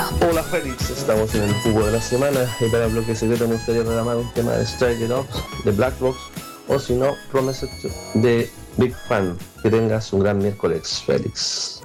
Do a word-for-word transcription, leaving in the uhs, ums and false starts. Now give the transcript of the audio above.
Hola Félix, estamos en el jugo de la semana y para el bloque secreto me gustaría programar un tema de Strike It Up de Black Box o si no, Promised de Big Fan. Que tengas un gran miércoles, Félix.